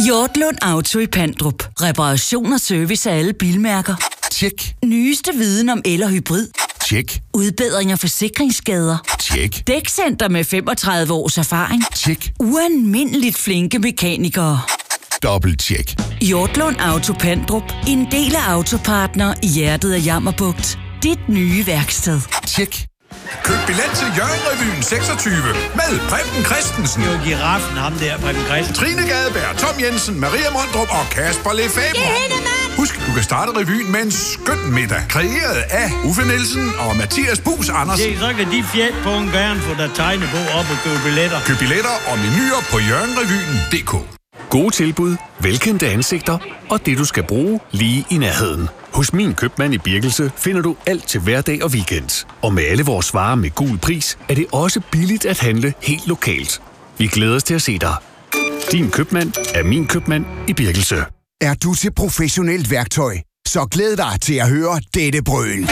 Hjortlund Auto i Pandrup. Reparation og service af alle bilmærker. Tjek. Nyeste viden om el- og hybrid. Tjek. Udbedring af forsikringsskader. Tjek. Dækcenter med 35 års erfaring. Tjek. Ualmindeligt flinke mekanikere. Dobbelt-tjek. Hjortlund Auto Pandrup. En del af Autopartner i hjertet af Jammerbugt. Dit nye værksted. Tjek. Køb billet til Jørgen-revyen 26 med Preben Christensen. Det var giraffen, ham der, Preben Christensen. Trine Gadeberg, Tom Jensen, Maria Mondrup og Kasper Lefebvre. Husk, du kan starte revyen med en skøn middag. Kreeret af Uffe Nielsen og Mathias Buus Andersen. Se, så kan de fjæt på en gerne få der tegnebog op og købe billetter. Køb billetter og menuer på jørgenrevyen.dk. Gode tilbud, velkendte ansigter og det, du skal bruge lige i nærheden. Hos Min Købmand i Birkelse finder du alt til hverdag og weekend. Og med alle vores varer med gul pris, er det også billigt at handle helt lokalt. Vi glæder os til at se dig. Din købmand er Min Købmand i Birkelse. Er du til professionelt værktøj? Så glæd dig til at høre dette brøl.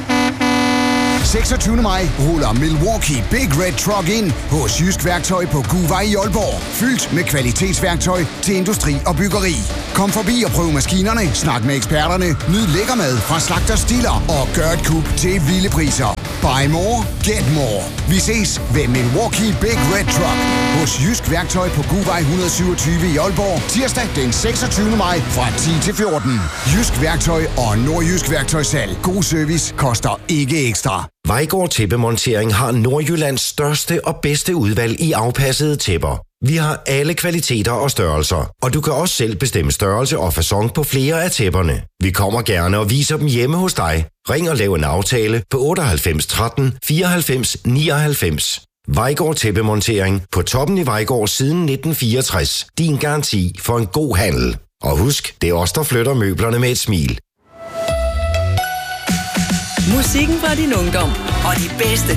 26. maj ruller Milwaukee Big Red Truck ind hos Jysk Værktøj på Guvej i Aalborg. Fyldt med kvalitetsværktøj til industri og byggeri. Kom forbi og prøv maskinerne, snak med eksperterne, nyd lækker mad fra Slagter Stiller og gør et kub til vilde priser. Buy more, get more. Vi ses ved Milwaukee Big Red Truck hos Jysk Værktøj på Guvej 127 i Aalborg. Tirsdag den 26. maj fra 10 til 14. Jysk Værktøj og Nordjysk Værktøjssalg. God service koster ikke ekstra. Vejgaard Tæppemontering har Nordjyllands største og bedste udvalg i afpassede tæpper. Vi har alle kvaliteter og størrelser, og du kan også selv bestemme størrelse og facon på flere af tæpperne. Vi kommer gerne og viser dem hjemme hos dig. Ring og lav en aftale på 98 13 94 99. Vejgaard Tæppemontering på toppen i Vejgaard siden 1964. Din garanti for en god handel. Og husk, det er os, der flytter møblerne med et smil. Musikken fra din ungdom og de bedste